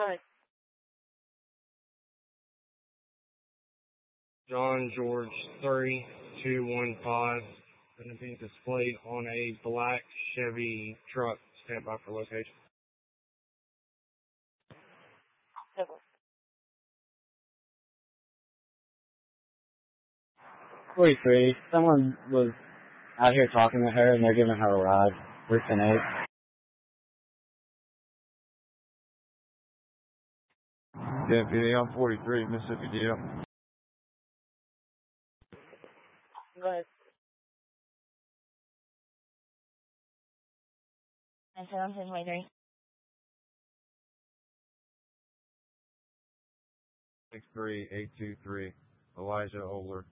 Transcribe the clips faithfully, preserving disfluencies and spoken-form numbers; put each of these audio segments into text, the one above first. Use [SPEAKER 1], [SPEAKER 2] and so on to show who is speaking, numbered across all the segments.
[SPEAKER 1] Hi.
[SPEAKER 2] John George three two one five. Going to be displayed on a black Chevy truck. Stand by for location.
[SPEAKER 3] forty-three. Someone was out here talking to her and they're giving her a ride. We're ten eight.
[SPEAKER 4] Deputy, I'm forty-three, Mississippi Deal.
[SPEAKER 1] Go ahead.
[SPEAKER 5] I said I'm forty-three.
[SPEAKER 4] six three eight two three, Elijah Oler.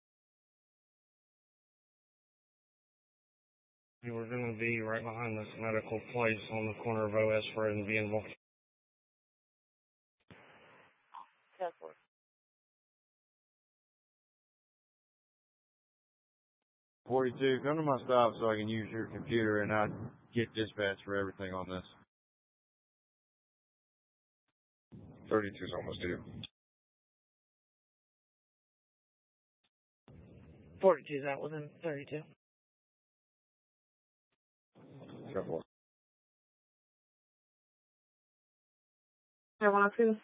[SPEAKER 2] And we're going to be right behind this medical place on the corner of O S Road and Bienville.
[SPEAKER 1] ten four.
[SPEAKER 4] forty-two, come to my stop so I can use your computer and I get dispatch for everything on this. thirty-two's almost due.
[SPEAKER 1] forty-two's out within thirty-two.
[SPEAKER 4] Couple.
[SPEAKER 1] I want to.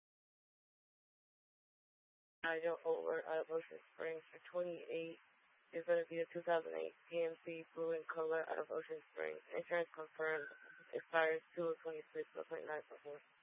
[SPEAKER 1] I go over at Ocean Springs for twenty-eight. It's going to be a two thousand eight G M C blue in color out of Ocean Springs. Insurance confirmed. Expires two of twenty-six, oh point nine four four.